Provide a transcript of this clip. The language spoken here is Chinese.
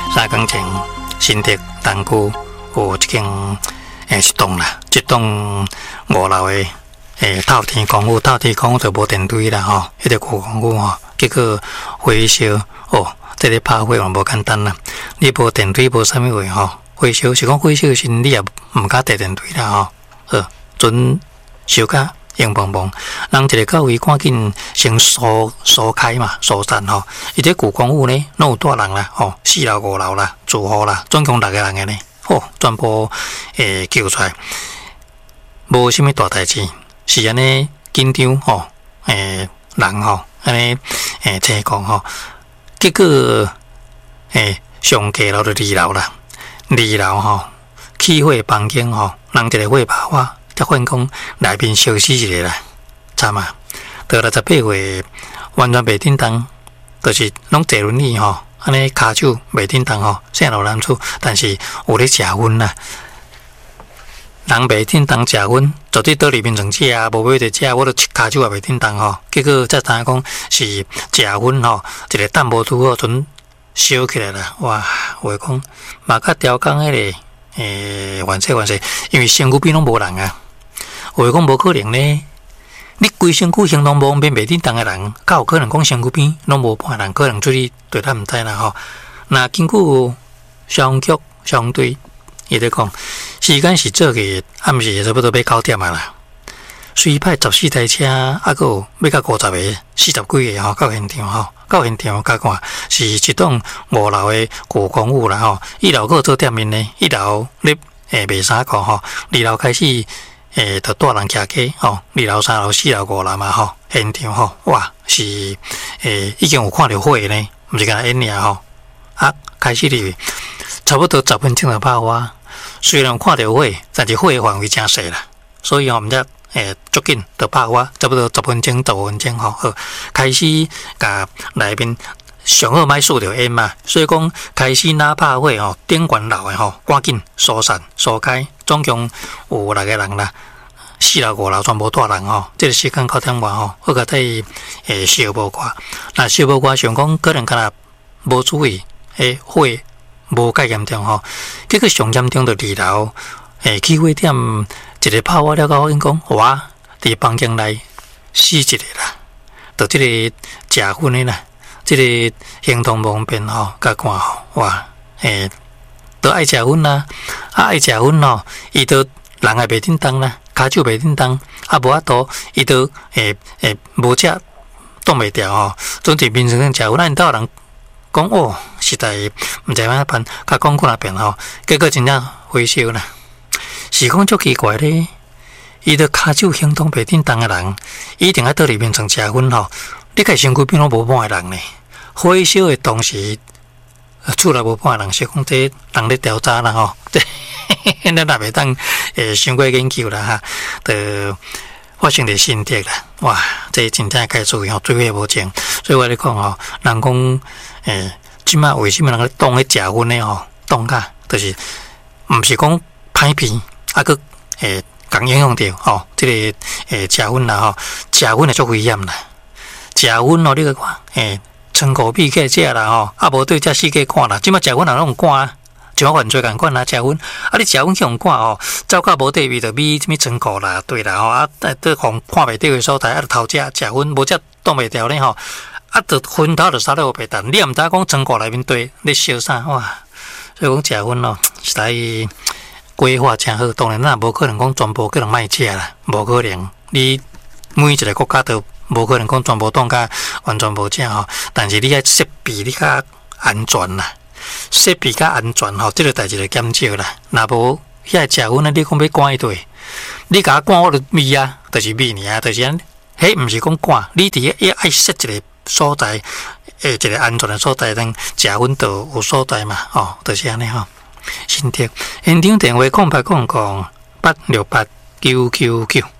3工前，新竹东区有一间一栋啦，一栋5楼的透天公寓，透天公寓就无电梯啦吼，迄个旧公寓吼，结果火烧哦，这个拍火嘛无简单啦，你无电梯无啥物话吼，火烧是讲火烧时你也毋敢搭电梯啦吼，准烧甲硬邦邦，人一个到位赶紧先疏开嘛，疏散吼。伊这旧公寓呢，拢有大人啦，吼，4楼5楼啦，住户啦，总共6个人个呢，吼，全部救出来，无啥物大代志，是安尼紧张吼，人吼，安尼情况吼，结果上架楼就2楼啦，2楼吼起火房间吼，人一个火爆发。才发现讲内面烧死一个啦，惨啊！到68岁完全袂叮当，就是拢坐轮椅吼，安尼骹手袂叮当吼，啥老难处，但是有咧食薰啦。人袂叮当食薰，绝对倒里面装食啊，无买着食，我都骹手也袂叮当吼。结果才知影讲是食薰吼，一个淡薄拄好，阵烧起来啦。哇！话讲嘛，甲调工迄个完事，因为身躯边拢无人啊。话讲无可能呢，你规身躯行动无方便袂叮当的人，较有可能讲身躯边拢无半人，可能出去对咱毋知啦吼。那根据消防局相对伊咧讲，时间是做个暗时差不多要9点啊啦。随派14台车，还佫要到50个、40几个吼到现场吼，到现场甲看是一栋5楼的旧公寓啦吼，1楼佫做店面呢，1楼咧卖衫裤吼，2楼开始。就大人徛街吼，2楼、3楼、4楼、5楼嘛吼，现场吼，哇是已经有看到火呢，毋是干演尔吼，啊开始哩，差不多10分钟就爆发。虽然有看到火，但是火的范围真细啦，所以吼毋则足紧就爆发，差不多10分钟、15分钟吼，好开始甲内面上好莫输着烟嘛，所以讲开始哪拍火吼，顶悬楼的吼，赶紧疏散疏开。总共有6个人啦，4楼5楼全部大人吼，这个时间9点外吼，好甲替消防官。那消防官想讲可能敢若无注意，火无介严重吼，结果上严重就2楼，起火点一个炮发了到，因讲哇，伫房间内死一个啦，就这个食薰的啦，这个行动不方便吼，甲看吼，哇，都爱食薰啦，爱食薰吼，伊都人也袂叮当啦，骹手袂叮当，无法度，伊都无食挡袂掉吼，总是面上食薰，咱到人讲哦，实在毋知安办，甲讲过那边吼，结果真正火烧啦，是讲足奇怪咧，伊都骹手行动袂叮当的人，一定喺倒里面装食薰吼，你家身躯边拢无半个人呢，火烧的当时。厝内无半人，是讲这人咧调查啦吼，这咱也袂当伤过研究啦哈，就发生伫新竹啦，哇，这真正该注意吼，水火无情，所以我咧讲吼，人讲即摆为什么人咧当咧食薰呢吼，当甲就是毋是讲歹片，啊个共影响着吼，这个食薰啦吼，食薰也足危险啦，食薰哦，你个看仓库秘客食啦吼，啊无对遮世界看啦，即摆食薰人拢管啊，像犯罪共款啦，食薰，啊你食薰去互管吼，走到无地位就咪什么仓库啦，对啦吼，啊对互看袂到的所在，啊偷食食薰，无则挡袂掉咧吼，啊就薰头就撒咧有白蛋，你也毋知讲仓库内面对咧烧啥哇，所以讲食薰咯，实在规划真好，当然咱无可能讲全部叫人卖食啦，无可能，你每一个国家都。无可能讲全部当甲完全无食吼，但是你爱设备你较安全啦，设备较安全吼，这个代志就减少啦。若无遐食薰啊，你讲要赶伊对，你甲我赶我就咪啊，就是咪尔，就是安，迄毋是讲赶，你伫要爱设一个所在，一个安全的所在，等食薰就有所在嘛，哦，就是安尼吼。新竹现场电话0800-868-999。